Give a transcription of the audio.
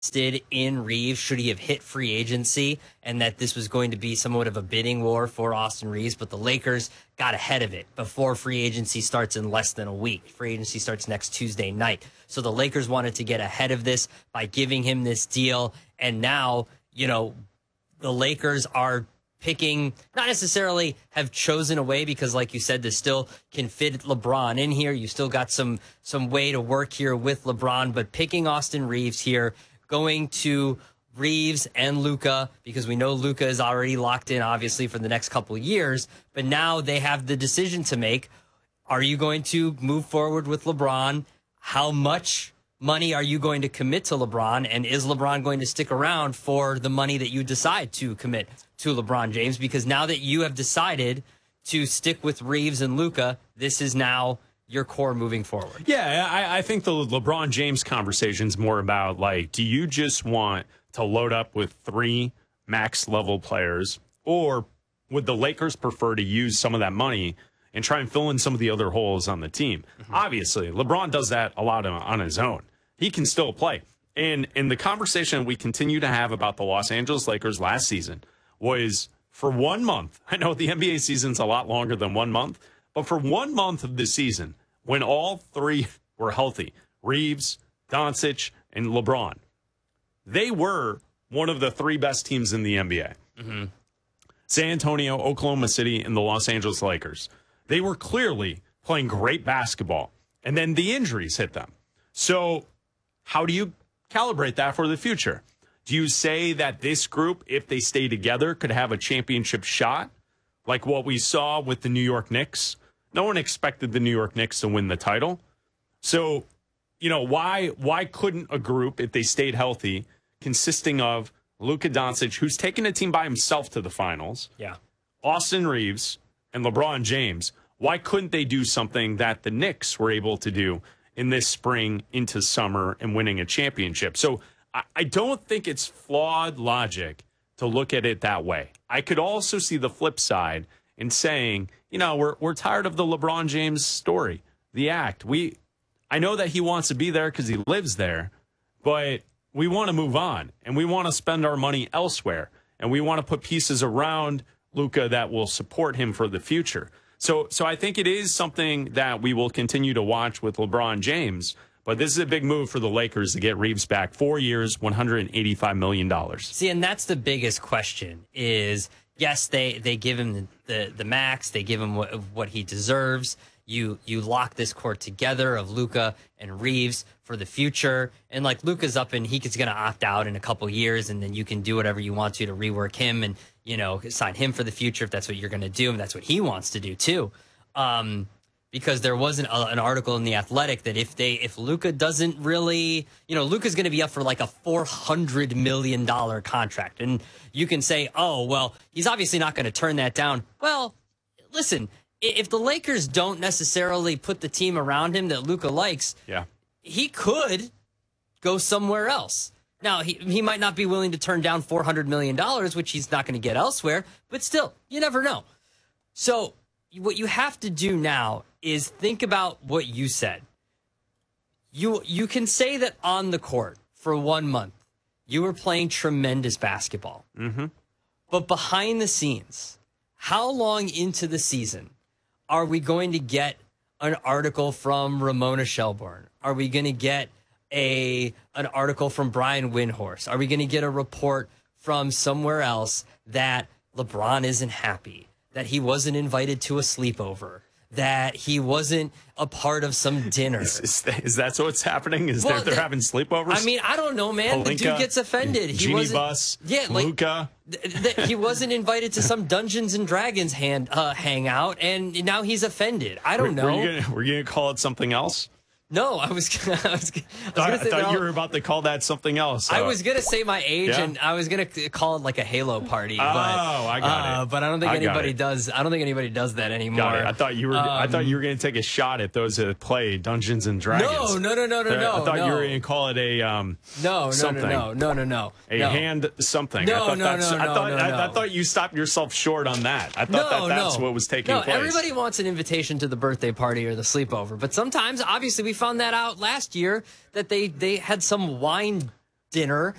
invested in Reeves should he have hit free agency, and that this was going to be somewhat of a bidding war for Austin Reeves, but the Lakers got ahead of it before free agency starts in less than a week. Free agency starts next Tuesday night. So the Lakers wanted to get ahead of this by giving him this deal, and now, the Lakers are picking, not necessarily have chosen a way, because like you said, this still can fit LeBron in here. You still got some way to work here with LeBron, but picking Austin Reeves here, going to Reeves and Luka, because we know Luka is already locked in, obviously, for the next couple of years. But now they have the decision to make. Are you going to move forward with LeBron? How much money are you going to commit to LeBron? And is LeBron going to stick around for the money that you decide to commit to LeBron James? Because now that you have decided to stick with Reeves and Luka, this is now your core moving forward. Yeah, I think the LeBron James conversation is more about, like, do you just want to load up with 3 max level players, or would the Lakers prefer to use some of that money and try and fill in some of the other holes on the team? Mm-hmm. Obviously, LeBron does that a lot on his own. He can still play. And the conversation we continue to have about the Los Angeles Lakers last season was, for 1 month, I know the NBA season's a lot longer than 1 month, but for 1 month of the season, when all 3 were healthy, Reeves, Doncic, and LeBron, they were one of the 3 best teams in the NBA. Mm-hmm. San Antonio, Oklahoma City, and the Los Angeles Lakers. They were clearly playing great basketball, and then the injuries hit them. So how do you calibrate that for the future? Do you say that this group, if they stay together, could have a championship shot, like what we saw with the New York Knicks? No one expected the New York Knicks to win the title. So, why couldn't a group, if they stayed healthy, consisting of Luka Doncic, who's taken a team by himself to the finals, Austin Reeves, and LeBron James, why couldn't they do something that the Knicks were able to do in this spring into summer and winning a championship? So I don't think it's flawed logic to look at it that way. I could also see the flip side in saying, we're tired of the LeBron James story, the act. I know that he wants to be there because he lives there, but we want to move on, and we want to spend our money elsewhere, and we want to put pieces around Luka that will support him for the future. So I think it is something that we will continue to watch with LeBron James, but this is a big move for the Lakers to get Reeves back. 4 years, $185 million. See, and that's the biggest question is, yes, they give him the max. They give him what he deserves. You lock this core together of Luka and Reeves for the future. And like Luka's up and he's going to opt out in a couple years, and then you can do whatever you want to rework him and, sign him for the future if that's what you're going to do. And that's what he wants to do too. Because there was an article in The Athletic that if Luka doesn't really, Luka's going to be up for like a $400 million contract. And you can say, oh, well, he's obviously not going to turn that down. Well, listen, if the Lakers don't necessarily put the team around him that Luka likes, he could go somewhere else. Now, he might not be willing to turn down $400 million, which he's not going to get elsewhere, but still, you never know. So what you have to do now is think about what you said. You can say that on the court for 1 month, you were playing tremendous basketball. Mm-hmm. But behind the scenes, how long into the season are we going to get an article from Ramona Shelburne? Are we going to get an article from Brian Windhorst? Are we going to get a report from somewhere else that LeBron isn't happy, that he wasn't invited to a sleepover, that he wasn't a part of some dinner? Is that what's happening? They're having sleepovers? I mean, I don't know, man. Palinka, the dude gets offended. Genie Bus, Luka. He wasn't invited to some Dungeons and Dragons hangout, and now he's offended. I don't know. Were you going to call it something else? No, I thought you were about to call that something else. I was going to say my age, and I was going to call it like a Halo party. I got it. But I don't think anybody does. I don't think anybody does that anymore. Got it. I thought you were going to take a shot at those that play Dungeons and Dragons. No. I thought you were going to call it a something. No. Hand something. No. I thought you stopped yourself short on that. I thought that's what was taking place. Everybody wants an invitation to the birthday party or the sleepover, but sometimes, obviously, we found that out last year that they had some wine dinner